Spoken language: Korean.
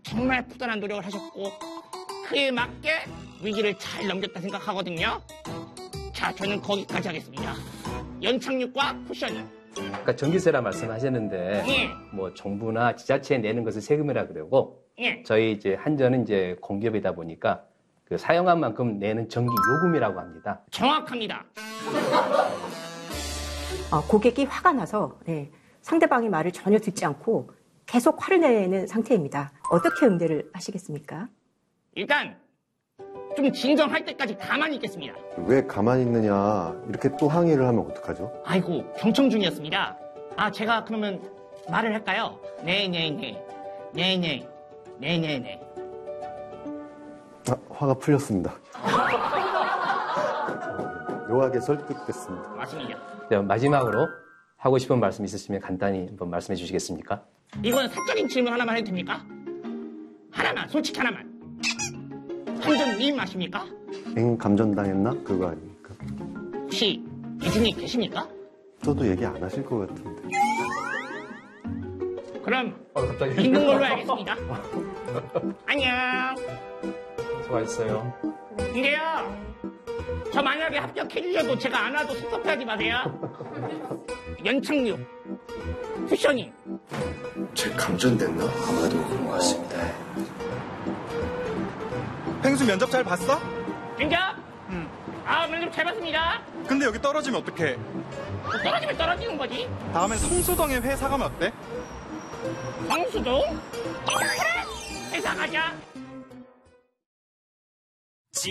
정말 부단한 노력을 하셨고 그에 맞게 위기를 잘 넘겼다 생각하거든요. 자, 저는 거기까지 하겠습니다. 연착륙과 쿠셔닝. 아까 전기세라 말씀하셨는데 예. 뭐 정부나 지자체에 내는 것을 세금이라 그러고 예. 저희 이제 한전은 이제 공기업이다 보니까 그 사용한 만큼 내는 전기 요금이라고 합니다. 정확합니다. 고객이 화가 나서 상대방의 말을 전혀 듣지 않고 계속 화를 내는 상태입니다. 어떻게 응대를 하시겠습니까? 일단 좀 진정할 때까지 가만히 있겠습니다. 왜 가만히 있느냐 이렇게 또 항의를 하면 어떡하죠? 아이고, 경청 중이었습니다. 아, 제가 그러면 말을 할까요? 네네네. 네네. 네네네. 화가 풀렸습니다. 묘하게 설득됐습니다. 맞습니다. 자, 마지막으로 하고 싶은 말씀 있으시면 간단히 한번 말씀해 주시겠습니까? 이건 사적인 질문 하나만 해도 됩니까? 하나만, 솔직히 하나만. 한전 위임 아십니까? 감전당했나? 그거 아닙니까? 혹시 이 중에 계십니까? 저도 얘기 안 하실 것 같은데. 그럼 갑자기 있는 걸로 알겠습니다. 안녕. 수고하셨어요. 근데요, 저 만약에 합격해주셔도 제가 안 와도 섭섭해하지 마세요. 연착륙, 쿠셔닝. 제 감전됐나? 아마도 그런 것 같습니다. 펭수 면접 잘 봤어? 면접? 아, 면접 잘 봤습니다. 근데 여기 떨어지면 어떡해? 뭐 떨어지면 떨어지는 거지. 다음엔 성수동에 회사 가면 어때? 광수동? 그래, 회사 가자.